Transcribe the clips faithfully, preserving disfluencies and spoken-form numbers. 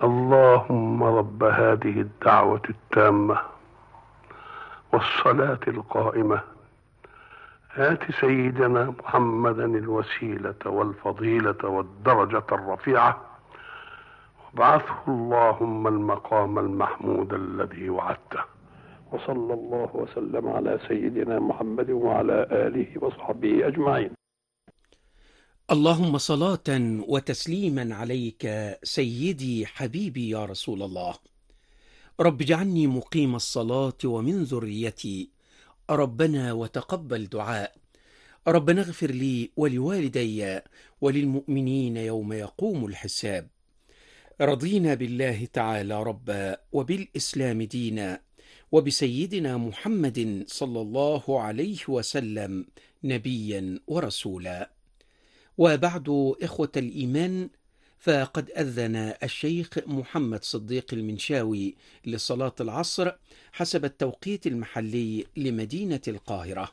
اللهم رب هذه الدعوة التامة والصلاة القائمة آت سيدنا محمدا الوسيلة والفضيلة والدرجة الرفيعة وابعثه اللهم المقام المحمود الذي وعدته. وصلى الله وسلم على سيدنا محمد وعلى آله وصحبه أجمعين. اللهم صلاة وتسليما عليك سيدي حبيبي يا رسول الله. رب اجعلني مقيم الصلاة ومن ذريتي، ربنا وتقبل دعاء. ربنا اغفر لي ولوالدي وللمؤمنين يوم يقوم الحساب. رضينا بالله تعالى ربا وبالإسلام دينا وبسيدنا محمد صلى الله عليه وسلم نبيا ورسولا. وبعد، إخوة الإيمان، فقد أذن الشيخ محمد صديق المنشاوي لصلاة العصر حسب التوقيت المحلي لمدينة القاهرة.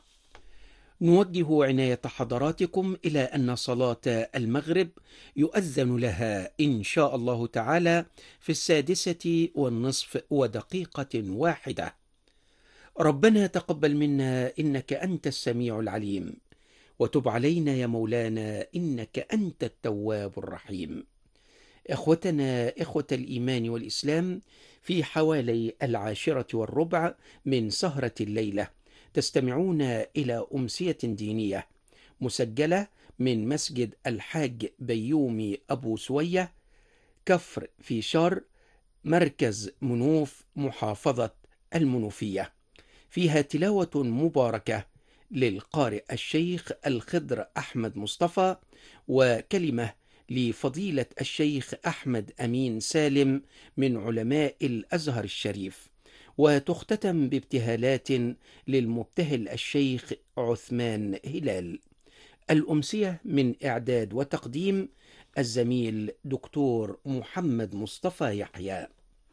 نوجه عناية حضراتكم إلى أن صلاة المغرب يؤذن لها إن شاء الله تعالى في السادسة والنصف ودقيقة واحدة. ربنا تقبل منا إنك أنت السميع العليم، وتب علينا يا مولانا إنك أنت التواب الرحيم. إخوتنا إخوة الإيمان والإسلام، في حوالي العاشرة والربع من سهرة الليلة تستمعون إلى أمسية دينية مسجلة من مسجد الحاج بيومي أبو سوية، كفر في شر، مركز منوف، محافظة المنوفية. فيها تلاوة مباركة للقارئ الشيخ الخضر أحمد مصطفى، وكلمة لفضيلة الشيخ أحمد أمين سالم من علماء الأزهر الشريف، وتختتم بابتهالات للمبتهل الشيخ عثمان هلال. الأمسية من إعداد وتقديم الزميل دكتور محمد مصطفى يحيى.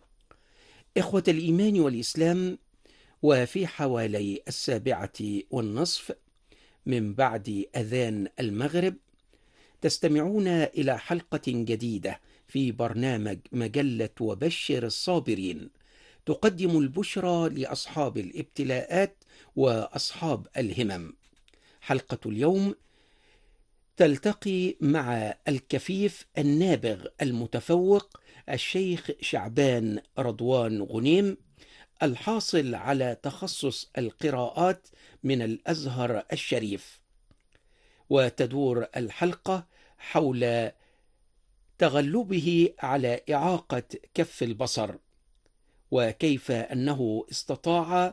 إخوة الإيمان والإسلام، وفي حوالي السابعة والنصف من بعد أذان المغرب تستمعون إلى حلقة جديدة في برنامج مجلة وبشر الصابرين، تقدم البشرى لأصحاب الابتلاءات وأصحاب الهمم. حلقة اليوم تلتقي مع الكفيف النابغ المتفوق الشيخ شعبان رضوان غنيم، الحاصل على تخصص القراءات من الأزهر الشريف. وتدور الحلقة حول تغلبه على إعاقة كف البصر، وكيف أنه استطاع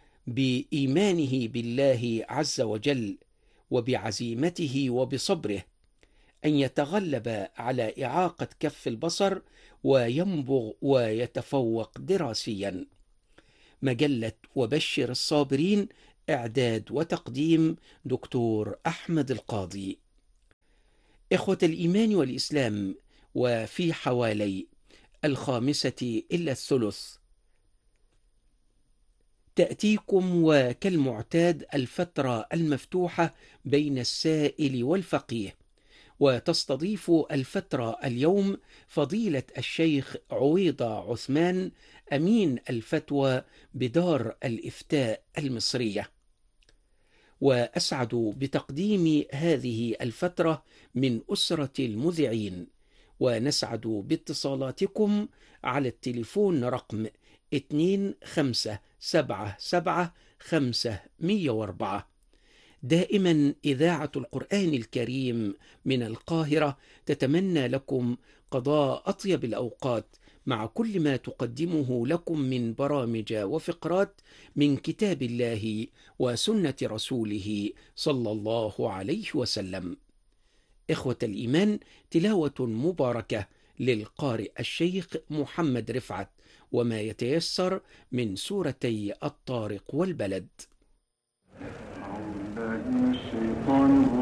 بإيمانه بالله عز وجل وبعزيمته وبصبره أن يتغلب على إعاقة كف البصر وينبغ ويتفوق دراسيا. مجلة وبشر الصابرين، إعداد وتقديم دكتور أحمد القاضي. إخوة الإيمان والإسلام، وفي حوالي الخامسة إلا الثلث تأتيكم وكالمعتاد الفترة المفتوحة بين السائل والفقيه، وتستضيف الفترة اليوم فضيلة الشيخ عويضة عثمان، أمين الفتوى بدار الإفتاء المصرية. وأسعد بتقديم هذه الفترة من أسرة المذيعين، ونسعد باتصالاتكم على التليفون رقم اثنين خمسة سبعة سبعة خمسة مية وأربعة. دائما إذاعة القرآن الكريم من القاهرة تتمنى لكم قضاء أطيب الأوقات مع كل ما تقدمه لكم من برامج وفقرات من كتاب الله وسنة رسوله صلى الله عليه وسلم. إخوة الإيمان، تلاوة مباركة للقارئ الشيخ محمد رفعت، وما يتيسر من سورتي الطارق والبلد. الشيطان